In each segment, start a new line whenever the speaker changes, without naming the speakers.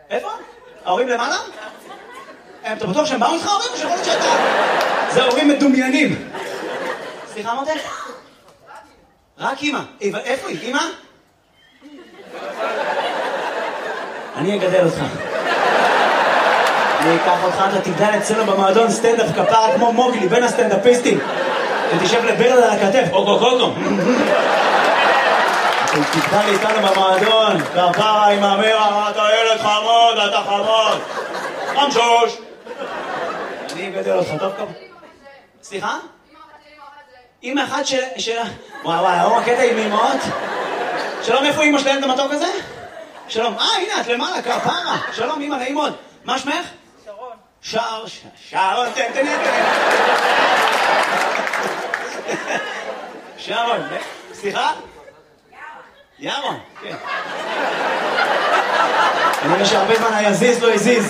איפה? ההורים למעלה? אתה בטוח שהם באו איתך ההורים או שיכול להיות שאתה... זה ההורים מדומיינים. סליחה מותק? רק אמא. איפה היא? אמא? אני אגדל אותך. אני אקח אותך, אתה תגדל אצלנו במועדון סטנדאפ כפרה כמו מוגלי בין הסטנדאפיסטים. ותשב לברד על הכתף. אוקו. תגדל איתנו במועדון. כפרה עם אמרה, אתה ילד חמוד, אתה חמוד. חמשוש. אני אגדל אותך, טוב כמה. סליחה? אמא אחת של... וואי, הוא הקטע עם אמאות. שלום, איפה אמא שלהם את המתוק הזה? שלום, הנה, את למעלה, כפרה. שלום, אמא, נעים מאוד. מה שמך? שרון, תן. שרון, סליחה? ירון, כן. אני רואה שהרבה זמן היזיז לא הזיז.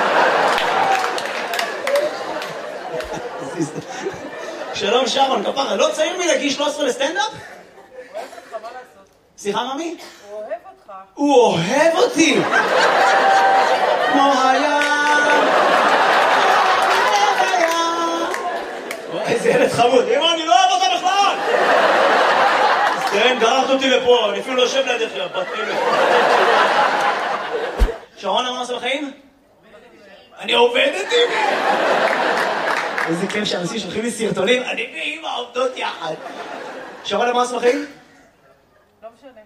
שלום שרון, כפרה, לא צעיר מלהגיש 13 לסטנדאפ?
הוא אוהב אותך, מה לעשות?
סליחה, ממי?
הוא אוהב אותך.
הוא אוהב אותי! כמו איזה ילד חמוד. אמא, אני לא אוהב אותה בכלל! כן, גררת אותי לפה, אני אפילו לא יושב לידך, בת אלף. שרון, מה עושה בחיים? אני עובדת עם מי? איזה כיף שאנשים שולחים לי סרטונים, אני ואמא עובדות יחד. שרון, מה עושה בחיים?
לא משנה.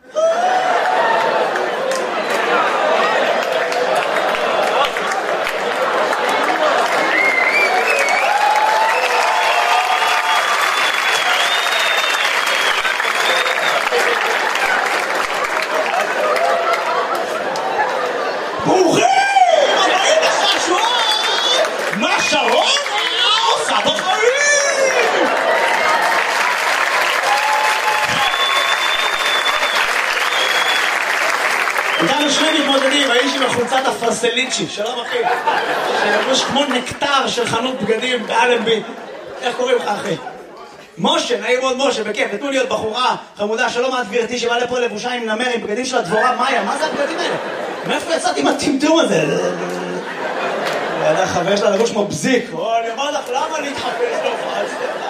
ברוכים! הבאים לחשון! מה שרון עושה בחיים? איתנו שני מתמודדים, האיש עם החולצת הפרסליצ'י, שלום אחי, שלבוש כמו נקטר של חנות בגדים באלנבי. איך קוראים לך אחי? משה, נעים מאוד משה, בכיף, נתנו להיות בחורה חמודה, שלום את גברתי שבא לפה לבושה עם נמר, עם בגדים של הדבורה מאיה, מה זה הבגדים האלה? מאיפה יצאתי עם הטמטום הזה? ידע חבר שלה לבוש כמו בזיק. אני אומר לך, למה להתחפש להופעה?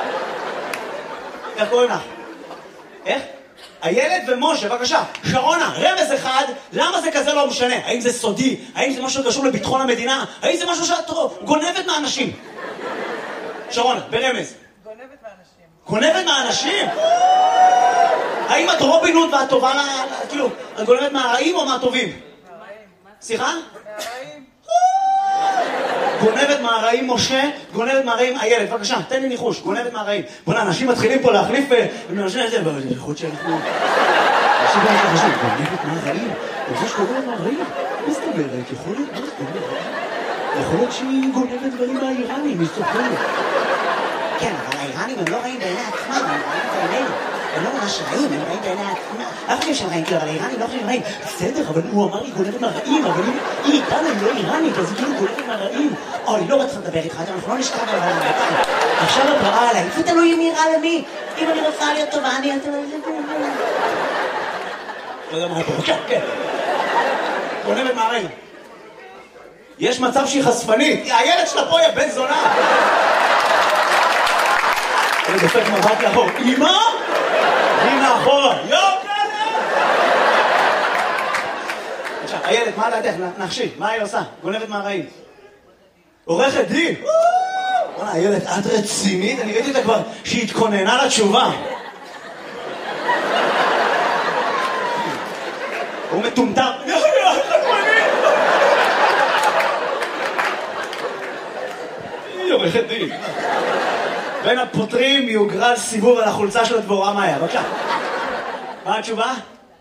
איך קוראים לך? איך? הילד ומשה, בבקשה. שרונה, רמז אחד, למה זה כזה לא משנה? האם זה סודי? האם זה משהו שקשור לביטחון המדינה? האם זה משהו שאת גונבת מהאנשים? שרונה, ברמז.
גונבת מהאנשים.
גונבת מהאנשים? האם את רובין הוד ואת טובה כאילו, את גונבת מהרעים או מהטובים?
מהרעים.
סליחה?
מהרעים.
גונבת מהרעים משה, גונבת מהרעים הילד. בבקשה, תן לי ניחוש, גונבת מהרעים. בוא'נה, אנשים מתחילים פה להחליף ונאנשים את זה, יכול להיות שאנחנו... אנשים לא מתחשבים, גונבת מהרעים? זה שגונבת מהרעים? מה זאת אומרת? יכול להיות, מה זאת אומרת? יכול להיות שהיא גונבת דברים מהאיראנים, היא סופרת. כן, אבל האיראנים הם לא רעים בעיני עצמם, הם רעים בעינינו. הם לא ממש רעים, הם רעים בעיני עצמם. לא חושבים שהם רעים, אבל האיראנים לא חושבים רעים. בסדר, אבל הוא אמר לי גונבת מהרעים, אבל היא איתנו, היא לא איראנית, אז היא כאילו גונבת מהרעים. אוי, לא רוצה לדבר איתך, אנחנו לא נשכב על הרעיון. עכשיו את רעה עליי, זה תלוי מי רע למי. אם אני רוצה להיות טובה, אני... לא יודע מה היה פה, כן. גונבת מהרעים. יש מצב שהיא חשפנית. הילד שלה פה היא בן זונה. אני דופק מבט לאחור. אמא? הנה אחורה. עכשיו, הילד, מה לידך? נחשי, מה היא עושה? גונבת מהרעים. עורכת דין. הילד, את רצינית? אני ראיתי אותה כבר שהיא התכוננה לתשובה. הוא מטומטם. היא עורכת דין. בין הפותרים יוגרל סיבוב על החולצה של הדבורה מאיה. בבקשה. מה התשובה?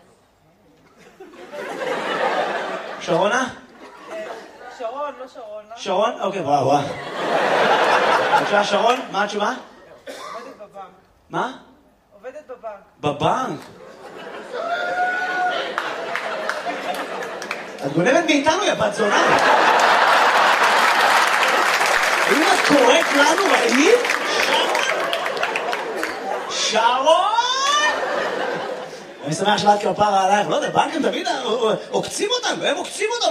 שרונה?
שרון, לא שרונה.
שרון? אוקיי, וואו. בבקשה, שרון, מה התשובה?
עובדת בבנק.
מה?
עובדת בבנק.
בבנק? את גונבת מאיתנו, יא בת זונה. האם את קוראת לנו רעים? שרון? אני שמח שלאת כפרה עלייך, לא יודע, בנקים תמיד עוקצים אותנו, הם עוקצים אותנו.